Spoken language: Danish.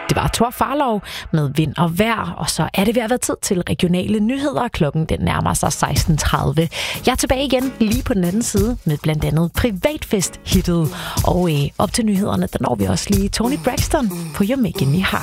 Det var Thor Farlov med Vind og Vejr, og så er det ved at være tid til regionale nyheder. Klokken den nærmer sig 16.30. Jeg er tilbage igen lige på den anden side med blandt andet Privatfest-hittet. Og op til nyhederne, der når vi også lige Toni Braxton på You're Making Me High.